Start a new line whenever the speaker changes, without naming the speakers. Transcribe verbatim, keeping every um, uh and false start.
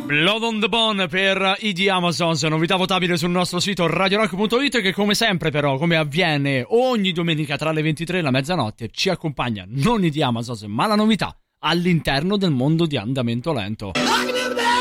Blood on the Bone per i di Amazons, novità votabile sul nostro sito radio rock punto it, che come sempre però, come avviene ogni domenica tra le ventitré e la mezzanotte, ci accompagna non i di Amazons ma la novità all'interno del mondo di Andamento Lento.